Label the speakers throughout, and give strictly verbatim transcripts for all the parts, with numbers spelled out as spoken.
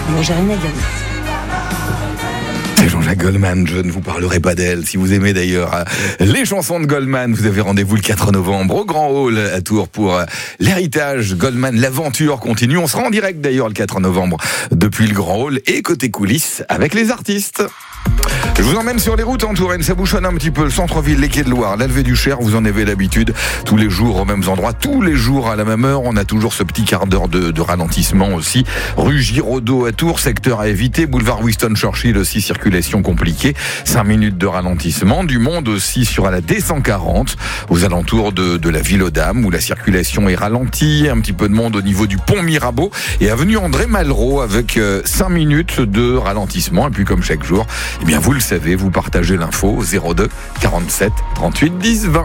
Speaker 1: Non, j'ai rien à dire.
Speaker 2: C'est Jean-Jacques Goldman, je ne vous parlerai pas d'elle. Si vous aimez d'ailleurs les chansons de Goldman, vous avez rendez-vous le quatre novembre au Grand Hall à Tours pour l'héritage Goldman. L'aventure continue. On sera en direct d'ailleurs le quatre novembre depuis le Grand Hall et côté coulisses avec les artistes. Je vous emmène sur les routes en Touraine, ça bouchonne un petit peu, le centre-ville, les quais de Loire, l'Alvé du Cher, vous en avez l'habitude, tous les jours aux mêmes endroits, tous les jours à la même heure, on a toujours ce petit quart d'heure de, de ralentissement aussi. Rue Giraudot à Tours, secteur à éviter, boulevard Winston Churchill aussi, circulation compliquée, cinq minutes de ralentissement, du monde aussi sur la D cent quarante, aux alentours de, de la ville aux Dames, où la circulation est ralentie, un petit peu de monde au niveau du pont Mirabeau, et avenue André Malraux avec euh, cinq minutes de ralentissement, et puis comme chaque jour, eh bien vous le savez, vous partagez l'info zéro deux quarante-sept trente-huit dix vingt.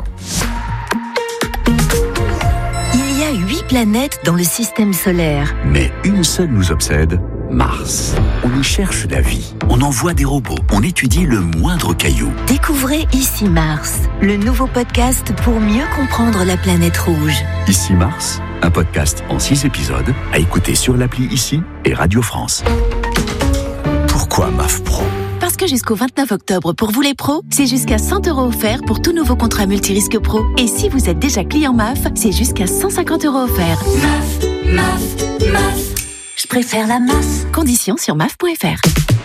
Speaker 1: Il y a huit planètes dans le système solaire.
Speaker 3: Mais une seule nous obsède, Mars. On y cherche la vie, on envoie des robots, on étudie le moindre caillou.
Speaker 1: Découvrez Ici Mars, le nouveau podcast pour mieux comprendre la planète rouge.
Speaker 3: Ici Mars, un podcast en six épisodes à écouter sur l'appli Ici et Radio France. Pourquoi M A F Pro ?
Speaker 4: Parce que jusqu'au vingt-neuf octobre, pour vous les pros, c'est jusqu'à cent euros offerts pour tout nouveau contrat multirisque pro. Et si vous êtes déjà client M A F, c'est jusqu'à cent cinquante euros offerts.
Speaker 1: M A F, M A F, M A F. Je préfère la masse.
Speaker 4: Conditions sur maf point f r.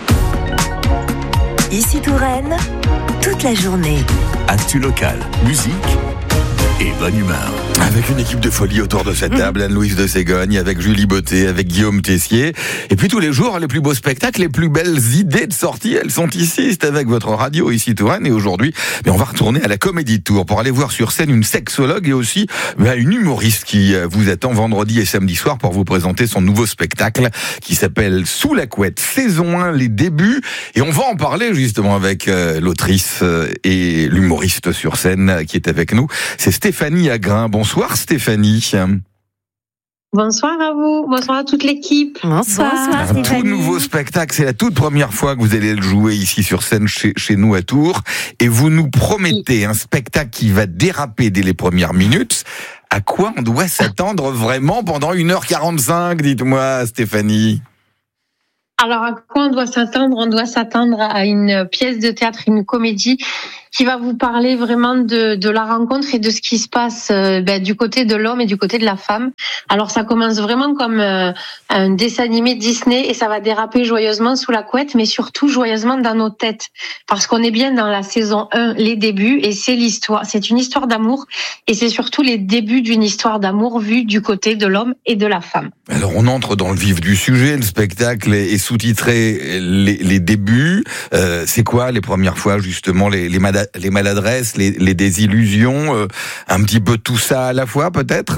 Speaker 1: Ici Touraine, toute la journée.
Speaker 3: Actu local, musique et bonne humeur.
Speaker 2: Avec une équipe de folie autour de cette table, Anne-Louise de Ségogne, avec Julie Botté, avec Guillaume Tessier. Et puis tous les jours, les plus beaux spectacles, les plus belles idées de sortie, elles sont ici. C'est avec votre radio ici Touraine. Et aujourd'hui, mais on va retourner à la Comédie de Tours pour aller voir sur scène une sexologue et aussi bah, une humoriste qui vous attend vendredi et samedi soir pour vous présenter son nouveau spectacle qui s'appelle Sous la couette, saison un, les débuts. Et on va en parler justement avec euh, l'autrice et l'humoriste sur scène qui est avec nous. C'est Stéphanie Agrin. Bonsoir Stéphanie.
Speaker 5: Bonsoir à vous, bonsoir à toute l'équipe.
Speaker 1: Bonsoir. Bonsoir
Speaker 2: Un tout nouveau spectacle, c'est la toute première fois que vous allez le jouer ici sur scène chez, chez nous à Tours. Et vous nous promettez un spectacle qui va déraper dès les premières minutes. À quoi on doit s'attendre vraiment pendant une heure quarante-cinq, dites-moi Stéphanie?
Speaker 5: Alors, à quoi on doit s'attendre? On doit s'attendre à une pièce de théâtre, une comédie qui va vous parler vraiment de, de la rencontre et de ce qui se passe euh, ben, du côté de l'homme et du côté de la femme. Alors, ça commence vraiment comme euh, un dessin animé Disney et ça va déraper joyeusement sous la couette, mais surtout joyeusement dans nos têtes. Parce qu'on est bien dans la saison un, les débuts, et c'est l'histoire. C'est une histoire d'amour et c'est surtout les débuts d'une histoire d'amour vue du côté de l'homme et de la femme.
Speaker 2: Alors, on entre dans le vif du sujet. Le spectacle est sous-titré les, les débuts. Euh, c'est quoi les premières fois, justement, les, les, mada- les maladresses, les, les désillusions, euh, un petit peu tout ça à la fois, peut-être?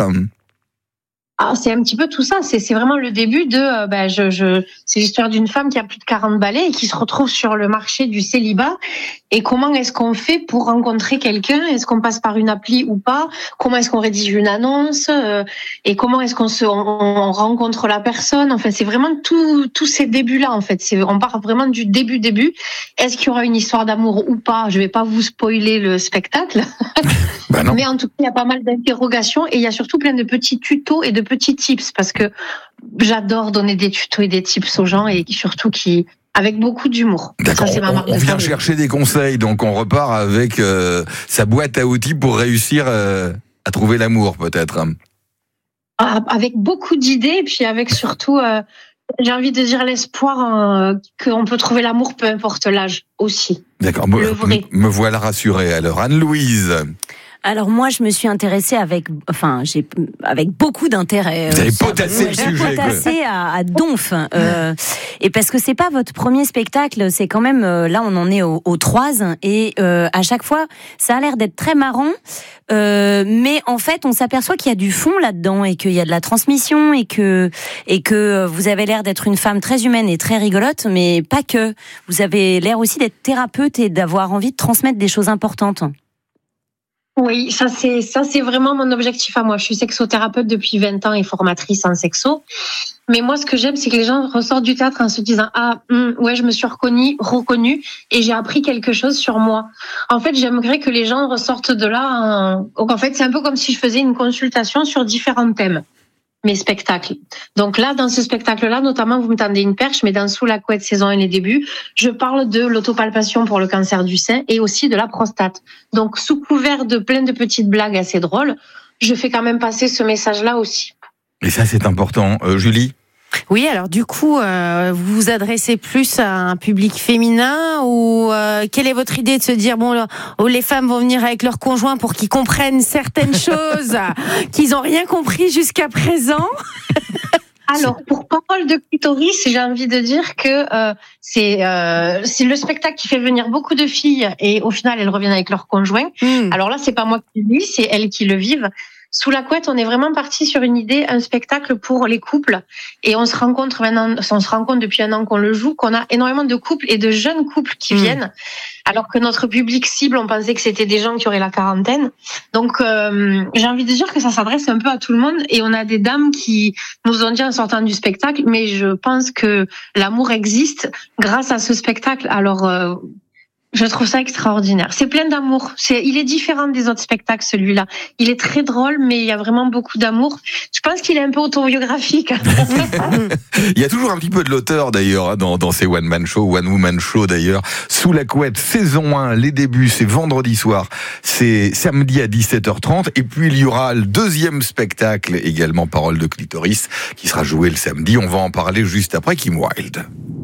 Speaker 5: Ah, c'est un petit peu tout ça. C'est, c'est vraiment le début de. Euh, ben, je, je, c'est l'histoire d'une femme qui a plus de quarante balais et qui se retrouve sur le marché du célibat. Et comment est-ce qu'on fait pour rencontrer quelqu'un? Est-ce qu'on passe par une appli ou pas? Comment est-ce qu'on rédige une annonce? euh, Et comment est-ce qu'on se, on, on rencontre la personne? Enfin, c'est vraiment tout, tous ces débuts-là. En fait, c'est, on part vraiment du début, début. Est-ce qu'il y aura une histoire d'amour ou pas? Je vais pas vous spoiler le spectacle.
Speaker 2: Bah non.
Speaker 5: Mais en tout cas, il y a pas mal d'interrogations et il y a surtout plein de petits tutos et de petits tips parce que j'adore donner des tutos et des tips aux gens et surtout qui avec beaucoup d'humour.
Speaker 2: D'accord,
Speaker 5: Ça, c'est ma
Speaker 2: on,
Speaker 5: marque
Speaker 2: on
Speaker 5: de
Speaker 2: vient
Speaker 5: fabrique.
Speaker 2: chercher des conseils, donc on repart avec euh, sa boîte à outils pour réussir euh, à trouver l'amour, peut-être.
Speaker 5: Avec beaucoup d'idées et puis avec surtout, euh, j'ai envie de dire l'espoir euh, qu'on peut trouver l'amour peu importe l'âge aussi.
Speaker 2: D'accord,
Speaker 5: Le
Speaker 2: me,
Speaker 5: vrai.
Speaker 2: me voilà rassuré. Alors, Anne-Louise,
Speaker 6: Alors moi, je me suis intéressée avec, enfin, j'ai avec beaucoup d'intérêt.
Speaker 2: vous
Speaker 6: euh,
Speaker 2: avez
Speaker 6: sur-
Speaker 2: potassé le
Speaker 6: j'ai
Speaker 2: sujet, quoi.
Speaker 6: potassé à, à donf. Euh, et parce que c'est pas votre premier spectacle, c'est quand même euh, là, on en est au, au trois et euh, à chaque fois, ça a l'air d'être très marrant. Euh, mais en fait, on s'aperçoit qu'il y a du fond là-dedans et qu'il y a de la transmission et que et que vous avez l'air d'être une femme très humaine et très rigolote, mais pas que. Vous avez l'air aussi d'être thérapeute et d'avoir envie de transmettre des choses importantes.
Speaker 5: Oui, ça c'est ça c'est vraiment mon objectif à moi. Je suis sexothérapeute depuis vingt ans et formatrice en sexo. Mais moi, ce que j'aime, c'est que les gens ressortent du théâtre en se disant ah hum, ouais, je me suis reconnue, reconnue et j'ai appris quelque chose sur moi. En fait, j'aimerais que les gens ressortent de là. En... Donc en fait, c'est un peu comme si je faisais une consultation sur différents thèmes. mes spectacles. Donc là, dans ce spectacle-là, notamment, vous me tendez une perche, mais dans Sous la couette, saison un, les débuts, je parle de l'autopalpation pour le cancer du sein et aussi de la prostate. Donc, sous couvert de plein de petites blagues assez drôles, je fais quand même passer ce message-là aussi.
Speaker 2: Et ça, c'est important. Euh, Julie ?
Speaker 7: Oui, alors du coup, euh, vous vous adressez plus à un public féminin ou euh, quelle est votre idée de se dire bon, oh, les femmes vont venir avec leurs conjoints pour qu'ils comprennent certaines choses qu'ils n'ont rien compris jusqu'à présent?
Speaker 5: Alors, pour Parole de clitoris, j'ai envie de dire que euh, c'est euh, c'est le spectacle qui fait venir beaucoup de filles et au final, elles reviennent avec leurs conjoints. Mmh. Alors là, c'est pas moi qui le vis, c'est elles qui le vivent. Sous la couette, on est vraiment parti sur une idée, un spectacle pour les couples. Et on se rencontre maintenant, on se rend compte depuis un an qu'on le joue, qu'on a énormément de couples et de jeunes couples qui mmh. viennent. Alors que notre public cible, on pensait que c'était des gens qui auraient la quarantaine. Donc, euh, j'ai envie de dire que ça s'adresse un peu à tout le monde. Et on a des dames qui nous ont dit en sortant du spectacle, mais je pense que l'amour existe grâce à ce spectacle. Alors, euh, je trouve ça extraordinaire. C'est plein d'amour. C'est, il est différent des autres spectacles, celui-là. Il est très drôle, mais il y a vraiment beaucoup d'amour. Je pense qu'il est un peu autobiographique.
Speaker 2: Il y a toujours un petit peu de l'auteur, d'ailleurs, dans, dans ces one-man shows, one-woman shows, d'ailleurs. Sous la couette, saison un, les débuts, c'est vendredi soir. C'est samedi à dix-sept heures trente. Et puis, il y aura le deuxième spectacle, également Parole de clitoris, qui sera joué le samedi. On va en parler juste après Kim Wilde.